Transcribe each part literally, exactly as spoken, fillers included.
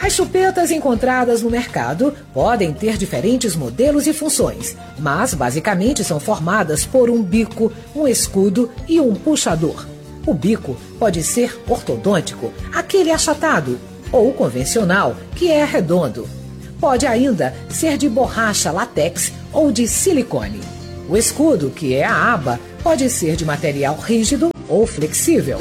As chupetas encontradas no mercado podem ter diferentes modelos e funções, mas basicamente são formadas por um bico, um escudo e um puxador. O bico pode ser ortodôntico, aquele achatado, ou convencional, que é redondo. Pode ainda ser de borracha látex ou de silicone. O escudo, que é a aba, pode ser de material rígido ou flexível.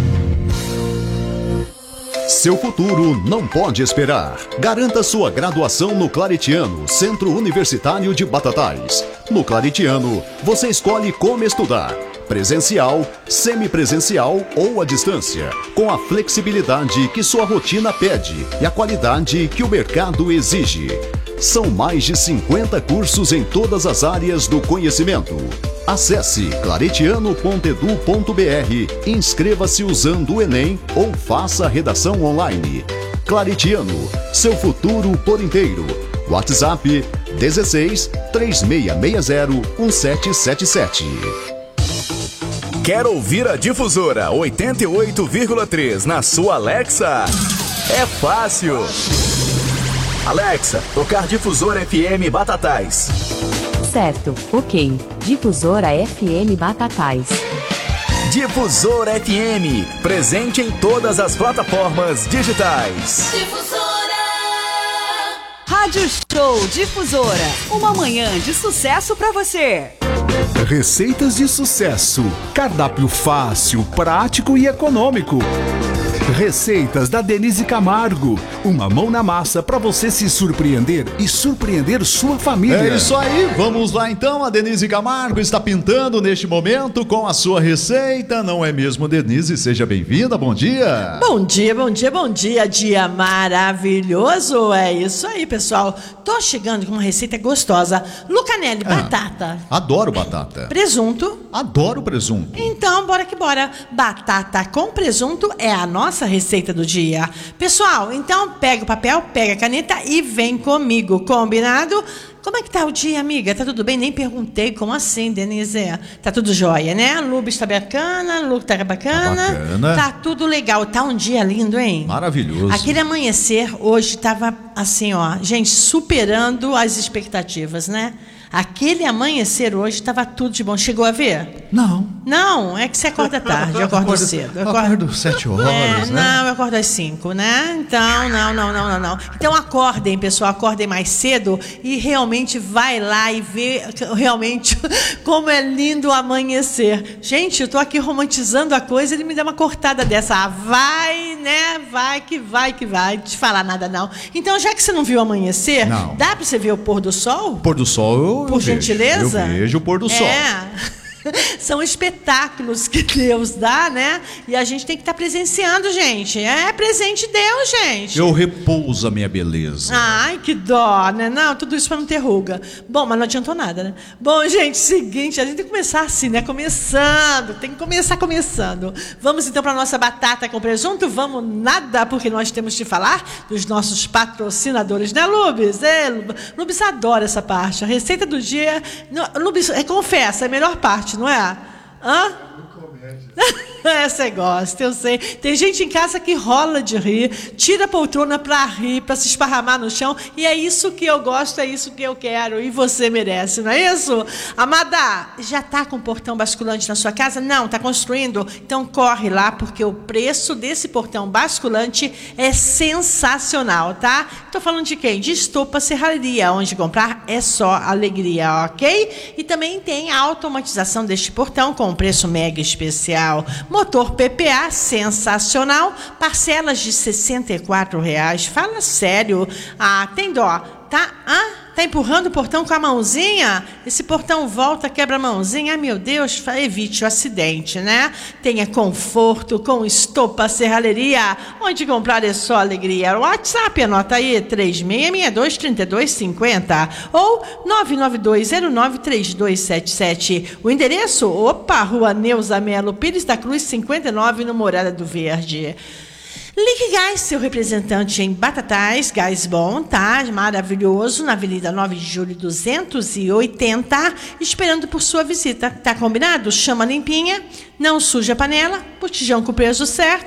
Seu futuro não pode esperar. Garanta sua graduação no Claretiano, Centro Universitário de Batatais. No Claretiano, você escolhe como estudar: presencial, semipresencial ou à distância, com a flexibilidade que sua rotina pede e a qualidade que o mercado exige. São mais de cinquenta cursos em todas as áreas do conhecimento. Acesse claretiano ponto edu ponto br, inscreva-se usando o Enem ou faça a redação online. Claretiano, seu futuro por inteiro. WhatsApp dezesseis, três seis seis zero, um sete sete sete. Quer ouvir a Difusora oitenta e oito vírgula três na sua Alexa? É fácil. Alexa, tocar Difusora F M Batatais. Certo, ok. Difusora F M Batatais. Difusora F M, presente em todas as plataformas digitais. Difusora! Rádio Show Difusora, uma manhã de sucesso pra você. Receitas de sucesso, cardápio fácil, prático e econômico. Receitas da Denise Camargo, uma mão na massa para você se surpreender e surpreender sua família. É isso aí, vamos lá então. A Denise Camargo está pintando neste momento com a sua receita, não é mesmo, Denise? Seja bem-vinda, bom dia. Bom dia, bom dia, bom dia, dia maravilhoso, é isso aí, pessoal. Tô chegando com uma receita gostosa. Lucanelli, ah, batata. Adoro batata. Presunto. Adoro presunto. Então, bora que bora. Batata com presunto é a nossa receita do dia. Pessoal, então pega o papel, pega a caneta e vem comigo, combinado? Como é que tá o dia, amiga? Tá tudo bem? Nem perguntei. Como assim, Denise? Tá tudo jóia, né? A Lube está bacana, a Lube tá bacana. Tá bacana. Tá tudo legal. Tá um dia lindo, hein? Maravilhoso. Aquele amanhecer hoje tava assim, ó, gente, superando as expectativas, né? Aquele amanhecer hoje estava tudo de bom. Chegou a ver? Não. Não, é que você acorda tarde, eu acordo, acordo cedo. Eu acordo, acordo sete horas, é, né? Não, eu acordo às cinco, né? Então, não, não, não, não, não. Então acordem, pessoal, acordem mais cedo e realmente vai lá e vê realmente como é lindo o amanhecer. Gente, eu tô aqui romantizando a coisa e ele me dá uma cortada dessa. Ah, vai, né? Vai que vai que vai. Não te falar nada, não. Então, já que você não viu o amanhecer, não. Dá pra você ver o pôr do sol? O pôr do sol eu Por vejo. gentileza? Eu vejo o pôr do sol. É. São espetáculos que Deus dá, né? E a gente tem que estar tá presenciando, gente. É presente de Deus, gente. Eu repouso a minha beleza. Ai, que dó, né? Não, tudo isso para não ter ruga. Bom, mas não adiantou nada, né? Bom, gente, seguinte, a gente tem que começar assim, né? Começando, tem que começar começando. Vamos então para nossa batata com presunto? Vamos nada, porque nós temos de falar dos nossos patrocinadores, né, Lubes? É, Lubes adora essa parte. A receita do dia... Lubes, é, confessa, é a melhor parte, não é? Hã? É, você gosta, eu sei. Tem gente em casa que rola de rir, tira a poltrona pra rir, pra se esparramar no chão, e é isso que eu gosto, é isso que eu quero, e você merece, não é isso? Amada, já tá com portão basculante na sua casa? Não, tá construindo? Então corre lá, porque o preço desse portão basculante é sensacional, tá? Tô falando de quem? De Estopa Serraria, onde comprar é só alegria, ok? E também tem a automatização deste portão com preço mega especial. Motor P P A sensacional, parcelas de sessenta e quatro reais. Fala sério. Ah, tem dó. Tá? Ah, tá empurrando o portão com a mãozinha? Esse portão volta, quebra a mãozinha. Ai, meu Deus, evite o acidente, né? Tenha conforto com Estopa Serralheria, onde comprar é só alegria. O WhatsApp, anota aí, três seis seis dois, três dois cinco zero ou nove nove dois zero nove três dois sete sete. O endereço, opa, Rua Neuza Melo Pires da Cruz, cinquenta e nove, no Morada do Verde. Lique Gás, seu representante em Batatais, gás bom, tá? Maravilhoso, na Avenida nove de Julho duzentos e oitenta, esperando por sua visita. Tá combinado? Chama limpinha, não suja a panela, botijão com o preço certo.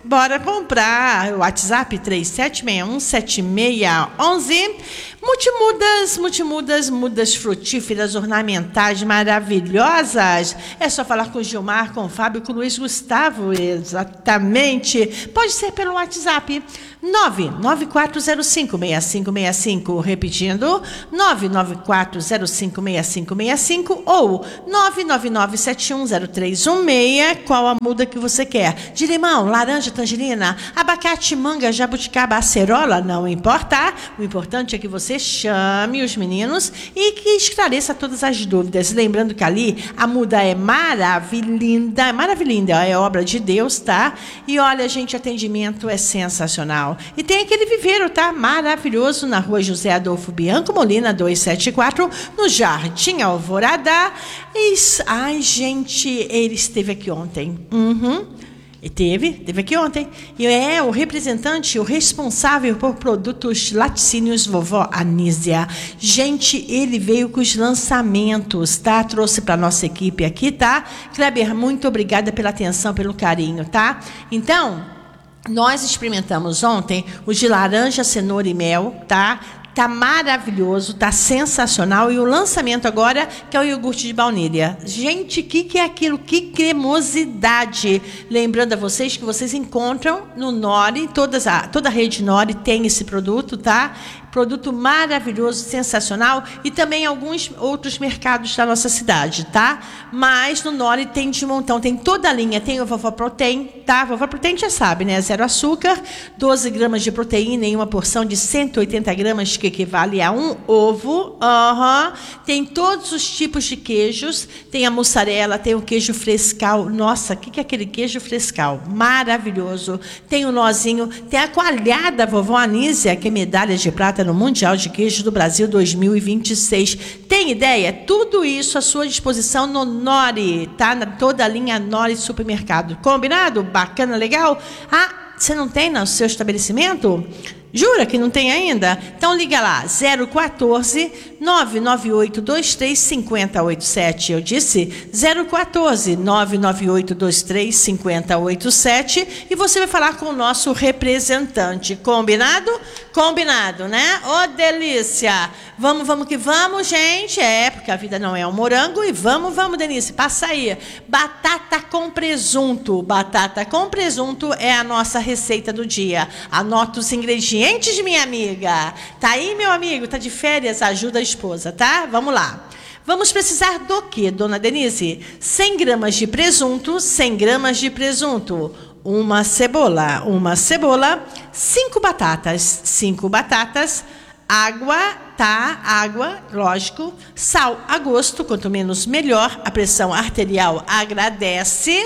Bora comprar. O WhatsApp três sete seis um sete seis um um. Multimudas, multimudas, mudas frutíferas, ornamentais, maravilhosas. É só falar com o Gilmar, com o Fábio, com o Luiz Gustavo. Exatamente. Pode ser pelo WhatsApp. nove nove quatro zero cinco seis cinco seis cinco. Repetindo. nove nove quatro zero cinco seis cinco seis cinco ou nove nove nove sete um zero três um seis. Qual a muda que você quer? De limão, laranja, tangerina, abacate, manga, jabuticaba, acerola, não importa. O importante é que você chame os meninos e que esclareça todas as dúvidas. Lembrando que ali a muda é maravilhinda, maravilhinda, é obra de Deus, tá? E olha, gente, atendimento é sensacional. E tem aquele viveiro, tá? Maravilhoso, na rua José Adolfo Bianco Molina, duzentos e setenta e quatro, no Jardim Alvorada. E, ai, gente, ele esteve aqui ontem. Uhum. E teve, teve aqui ontem. E é o representante, o responsável por produtos laticínios Vovó Anísia. Gente, ele veio com os lançamentos, tá? Trouxe para nossa equipe aqui, tá? Kleber, muito obrigada pela atenção, pelo carinho, tá? Então, nós experimentamos ontem o de laranja, cenoura e mel, tá? Tá maravilhoso, tá sensacional. E o lançamento agora, que é o iogurte de baunilha. Gente, o que, que é aquilo? Que cremosidade! Lembrando a vocês que vocês encontram no Nori, todas a, toda a rede Nori tem esse produto, tá? Produto maravilhoso, sensacional. E também alguns outros mercados da nossa cidade, tá? Mas no Nori tem de montão, tem toda a linha. Tem o Vovó Protein, tá? Vovó Protein já sabe, né? Zero açúcar, doze gramas de proteína em uma porção de cento e oitenta gramas, que equivale a um ovo. Uhum. Tem todos os tipos de queijos. Tem a mussarela, tem o queijo frescal. Nossa, o que, que é aquele queijo frescal? Maravilhoso. Tem o nozinho, tem a coalhada Vovó Anísia, que é medalha de prata no Mundial de Queijo do Brasil dois mil e vinte e seis. Tem ideia? Tudo isso à sua disposição no Nori, tá? Na toda a linha Nori Supermercado. Combinado? Bacana, legal? Ah, você não tem no seu estabelecimento? Jura que não tem ainda? Então liga lá, zero quatorze, nove nove oito dois três cinco zero oito sete. Eu disse zero quatorze, nove nove oito dois três cinco zero oito sete e você vai falar com o nosso representante. Combinado? Combinado, né? Ô, delícia! Vamos, vamos que vamos, gente. É, porque a vida não é um morango. E vamos, vamos, Denise, passa aí. Batata com presunto. Batata com presunto é a nossa receita do dia. Anota os ingredientes, minha amiga. Tá aí, meu amigo? Tá de férias? Ajuda a esposa, tá? Vamos lá. Vamos precisar do quê, dona Denise? cem gramas de presunto, cem gramas de presunto. Uma cebola, uma cebola. Cinco batatas, cinco batatas. Água, tá? Água, lógico. Sal a gosto, quanto menos melhor. A pressão arterial agradece.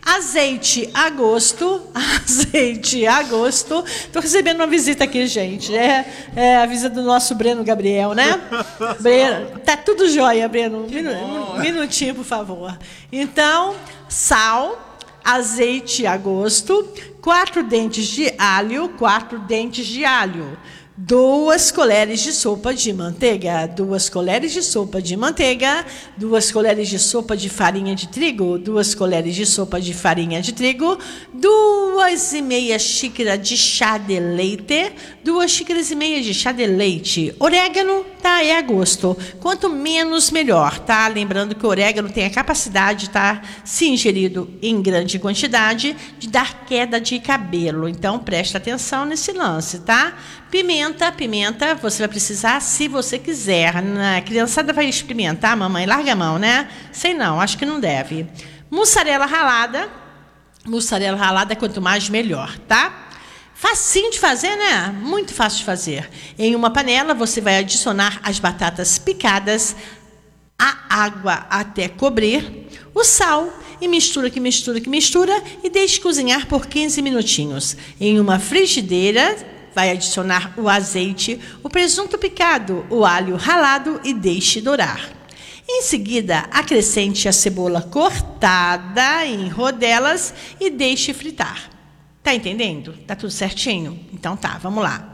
Azeite a gosto. Azeite a gosto. Estou recebendo uma visita aqui, gente. É, é a visita do nosso Breno Gabriel, né? Breno, tá tudo jóia, Breno. Minu, um minutinho, por favor. Então, sal, azeite a gosto. Quatro dentes de alho. Quatro dentes de alho. Duas colheres de sopa de manteiga, duas colheres de sopa de manteiga, duas colheres de sopa de farinha de trigo, duas colheres de sopa de farinha de trigo, duas e meia xícaras de chá de leite, duas xícaras e meia de chá de leite. Orégano, tá? É a gosto. Quanto menos, melhor, tá? Lembrando que o orégano tem a capacidade, tá? Se ingerido em grande quantidade, de dar queda de cabelo. Então, presta atenção nesse lance, tá? Pimenta, pimenta, você vai precisar se você quiser. A criançada vai experimentar, mamãe, larga a mão, né? Sei não, acho que não deve. Mussarela ralada. Mussarela ralada, quanto mais, melhor, tá? Facinho de fazer, né? Muito fácil de fazer. Em uma panela, você vai adicionar as batatas picadas, a água até cobrir, o sal, e mistura, que mistura, que mistura, e deixe cozinhar por quinze minutinhos. Em uma frigideira, vai adicionar o azeite, o presunto picado, o alho ralado e deixe dourar. Em seguida, acrescente a cebola cortada em rodelas e deixe fritar. Tá entendendo? Tá tudo certinho? Então tá, vamos lá.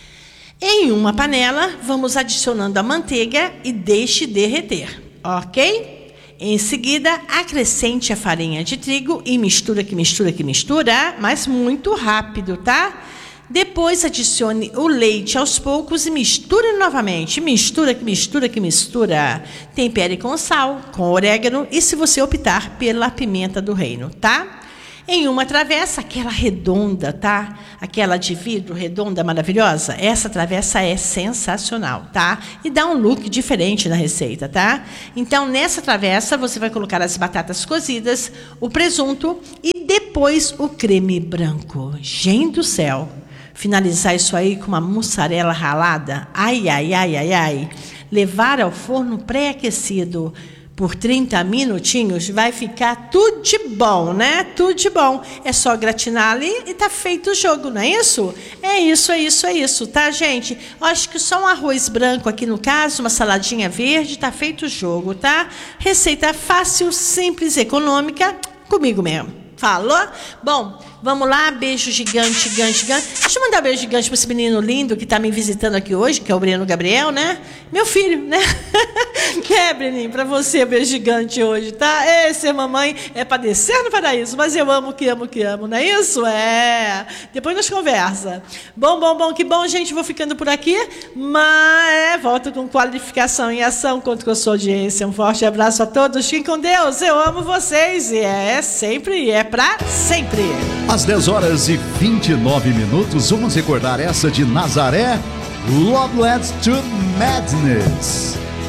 Em uma panela, vamos adicionando a manteiga e deixe derreter, ok? Em seguida, acrescente a farinha de trigo e mistura que mistura que mistura, mas muito rápido, tá? Depois adicione o leite aos poucos e misture novamente. Mistura que mistura que mistura. Tempere com sal, com orégano e, se você optar, pela pimenta do reino, tá? Em uma travessa, aquela redonda, tá? Aquela de vidro redonda, maravilhosa. Essa travessa é sensacional, tá? E dá um look diferente na receita, tá? Então, nessa travessa, você vai colocar as batatas cozidas, o presunto e depois o creme branco. Gente do céu! Finalizar isso aí com uma mussarela ralada. Ai, ai, ai, ai, ai. Levar ao forno pré-aquecido por trinta minutinhos, vai ficar tudo de bom, né? Tudo de bom. É só gratinar ali e tá feito o jogo, não é isso? É isso, é isso, é isso, tá, gente? Eu acho que só um arroz branco aqui no caso, uma saladinha verde, tá feito o jogo, tá? Receita fácil, simples, econômica, comigo mesmo. Falou? Bom, vamos lá, beijo gigante, gigante, gigante. Deixa eu mandar um beijo gigante para esse menino lindo que está me visitando aqui hoje, que é o Breno Gabriel, né? Meu filho, né? É, Breninho, para você, um beijo gigante hoje, tá? Esse, mamãe, é para descer no paraíso, mas eu amo, que amo, que amo, não é isso? É. Depois nós conversa. Bom, bom, bom, que bom, gente, vou ficando por aqui, mas é, volto com qualificação em ação, conto com a sua audiência. Um forte abraço a todos, fiquem com Deus, eu amo vocês, e é sempre, é pra sempre. Às dez horas e vinte e nove minutos, vamos recordar essa de Nazaré, Love Leads to Madness.